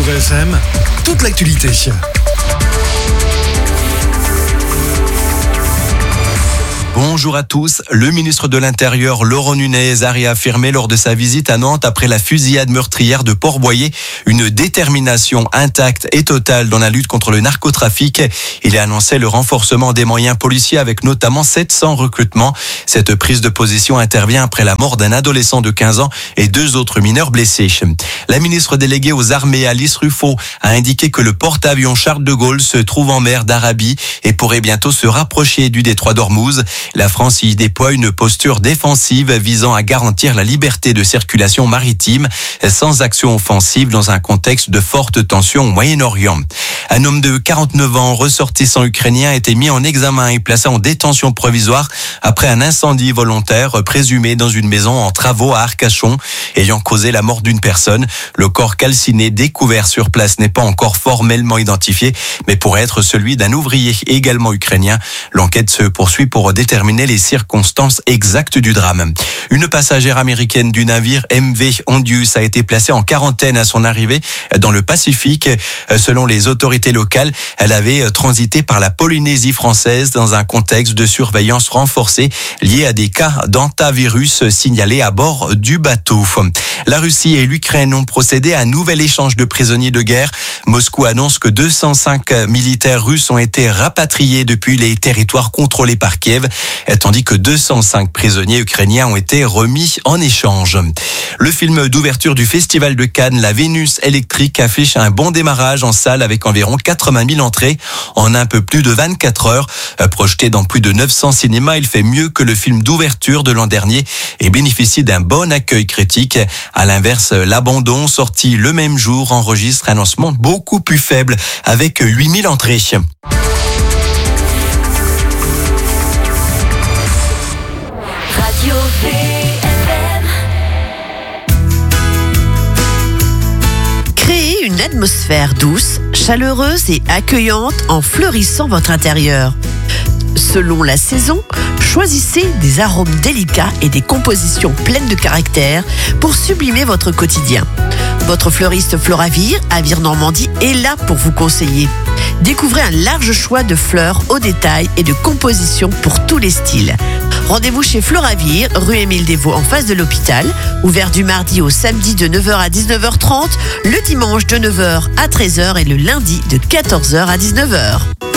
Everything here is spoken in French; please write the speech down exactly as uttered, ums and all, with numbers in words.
Azure F M, toute l'actualité. Bonjour à tous. Le ministre de l'Intérieur, Laurent Nunez, a réaffirmé lors de sa visite à Nantes après la fusillade meurtrière de Port-Boyer une détermination intacte et totale dans la lutte contre le narcotrafic. Il a annoncé le renforcement des moyens policiers avec notamment sept cents recrutements. Cette prise de position intervient après la mort d'un adolescent de quinze ans et deux autres mineurs blessés. La ministre déléguée aux armées, Alice Ruffaut, a indiqué que le porte-avions Charles de Gaulle se trouve en mer d'Arabie et pourrait bientôt se rapprocher du détroit d'Ormuz. La France y déploie une posture défensive visant à garantir la liberté de circulation maritime sans action offensive dans un contexte de forte tension au Moyen-Orient. Un homme de quarante-neuf ans, ressortissant ukrainien, a été mis en examen et placé en détention provisoire après un incendie volontaire présumé dans une maison en travaux à Arcachon, ayant causé la mort d'une personne. Le corps calciné découvert sur place n'est pas encore formellement identifié, mais pourrait être celui d'un ouvrier également ukrainien. L'enquête se poursuit pour déterminer les circonstances exactes du drame. Une passagère américaine du navire M V Ondius a été placée en quarantaine à son arrivée dans le Pacifique. Selon les autorités locales, elle avait transité par la Polynésie française dans un contexte de surveillance renforcée lié à des cas d'hantavirus signalés à bord du bateau. La Russie et l'Ukraine ont procédé à un nouvel échange de prisonniers de guerre. Moscou annonce que deux cent cinq militaires russes ont été rapatriés depuis les territoires contrôlés par Kiev, tandis que deux cent cinq prisonniers ukrainiens ont été remis en échange. Le film d'ouverture du Festival de Cannes, La Vénus électrique, affiche un bon démarrage en salle avec environ quatre-vingt mille entrées en un peu plus de vingt-quatre heures. Projeté dans plus de neuf cents cinémas, il fait mieux que le film d'ouverture de l'an dernier et bénéficie d'un bon accueil critique. À l'inverse, L'Abandon, sorti le même jour, enregistre un lancement beaucoup plus faible avec huit mille entrées. Radio V F M. Créez une atmosphère douce, chaleureuse et accueillante en fleurissant votre intérieur. Selon la saison, choisissez des arômes délicats et des compositions pleines de caractère pour sublimer votre quotidien. Votre fleuriste Floravir, à Vire-Normandie, est là pour vous conseiller. Découvrez un large choix de fleurs au détail et de compositions pour tous les styles. Rendez-vous chez Floravir, rue Émile Desvaux, en face de l'hôpital, ouvert du mardi au samedi de neuf heures à dix-neuf heures trente, le dimanche de neuf heures à treize heures et le lundi de quatorze heures à dix-neuf heures.